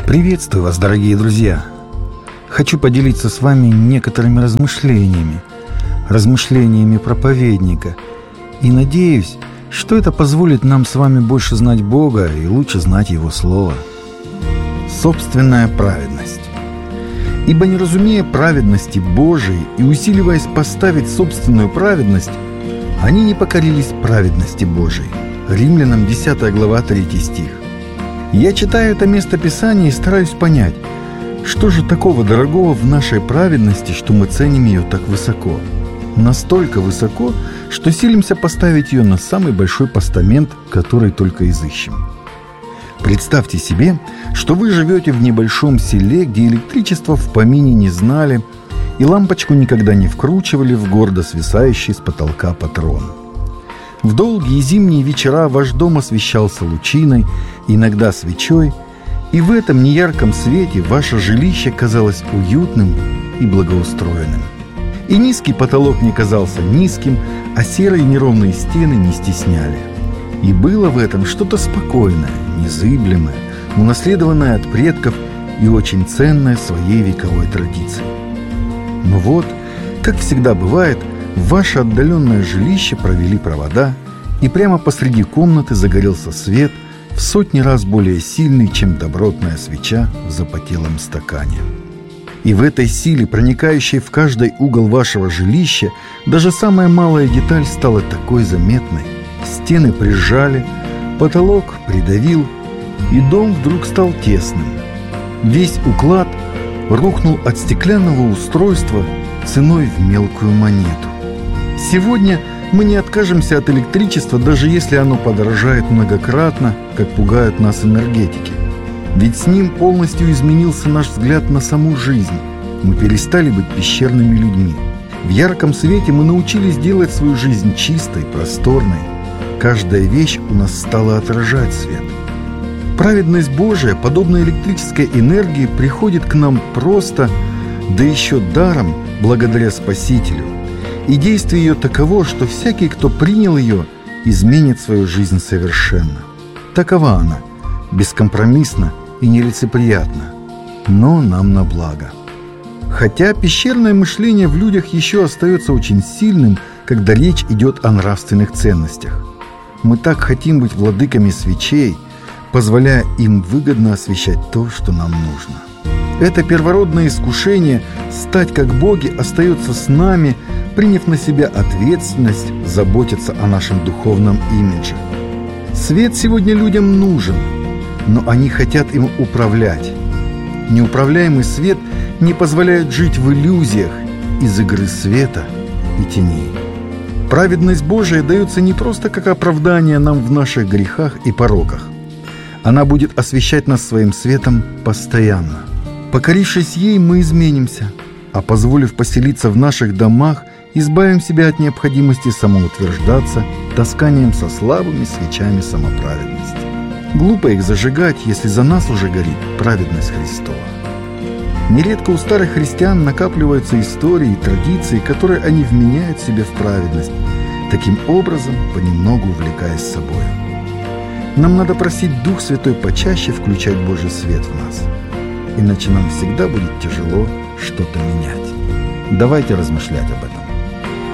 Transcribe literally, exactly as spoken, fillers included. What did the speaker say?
Приветствую вас, дорогие друзья! Хочу поделиться с вами некоторыми размышлениями, размышлениями проповедника, и надеюсь, что это позволит нам с вами больше знать Бога и лучше знать Его Слово. Собственная праведность. Ибо не разумея праведности Божией и усиливаясь поставить собственную праведность, они не покорились праведности Божией. Римлянам десятая глава, третий стих. Я читаю это место Писания и стараюсь понять, что же такого дорогого в нашей праведности, что мы ценим ее так высоко. Настолько высоко, что силимся поставить ее на самый большой постамент, который только изыщем. Представьте себе, что вы живете в небольшом селе, где электричество в помине не знали и лампочку никогда не вкручивали в гордо свисающий с потолка патрон. В долгие зимние вечера ваш дом освещался лучиной, иногда свечой, и в этом неярком свете ваше жилище казалось уютным и благоустроенным. И низкий потолок не казался низким, а серые неровные стены не стесняли. И было в этом что-то спокойное, незыблемое, унаследованное от предков и очень ценное своей вековой традицией. Но вот, как всегда бывает, в ваше отдаленное жилище провели провода, и прямо посреди комнаты загорелся свет, в сотни раз более сильный, чем добротная свеча в запотелом стакане. И в этой силе, проникающей в каждый угол вашего жилища, даже самая малая деталь стала такой заметной. Стены прижали, потолок придавил, и дом вдруг стал тесным. Весь уклад рухнул от стеклянного устройства ценой в мелкую монету. Сегодня мы не откажемся от электричества, даже если оно подорожает многократно, как пугают нас энергетики. Ведь с ним полностью изменился наш взгляд на саму жизнь. Мы перестали быть пещерными людьми. В ярком свете мы научились делать свою жизнь чистой, просторной. Каждая вещь у нас стала отражать свет. Праведность Божия, подобно электрической энергии, приходит к нам просто, да еще даром, благодаря Спасителю. И действие ее таково, что всякий, кто принял ее, изменит свою жизнь совершенно. Такова она, бескомпромиссна и нелицеприятна, но нам на благо. Хотя пещерное мышление в людях еще остается очень сильным, когда речь идет о нравственных ценностях. Мы так хотим быть владыками свечей, позволяя им выгодно освещать то, что нам нужно. Это первородное искушение стать как боги остается с нами, приняв на себя ответственность заботиться о нашем духовном имидже. Свет сегодня людям нужен, но они хотят им управлять. Неуправляемый свет не позволяет жить в иллюзиях из игры света и теней. Праведность Божия дается не просто как оправдание нам в наших грехах и пороках. Она будет освещать нас своим светом постоянно. Покорившись ей, мы изменимся, а позволив поселиться в наших домах, избавим себя от необходимости самоутверждаться тасканием со слабыми свечами самоправедности. Глупо их зажигать, если за нас уже горит праведность Христова. Нередко у старых христиан накапливаются истории и традиции, которые они вменяют себе в праведность, таким образом понемногу увлекаясь собою. Нам надо просить Дух Святой почаще включать Божий свет в нас, иначе нам всегда будет тяжело что-то менять. Давайте размышлять об этом.